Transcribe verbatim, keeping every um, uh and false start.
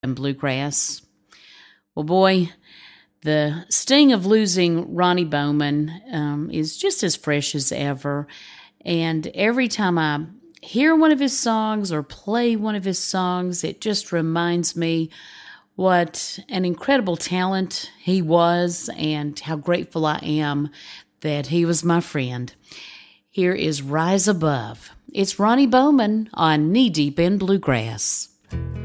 and bluegrass. Well, boy, the sting of losing Ronnie Bowman um, is just as fresh as ever. And every time I hear one of his songs or play one of his songs, it just reminds me what an incredible talent he was and how grateful I am that he was my friend. Here is Rise Above. It's Ronnie Bowman on Knee Deep in Bluegrass.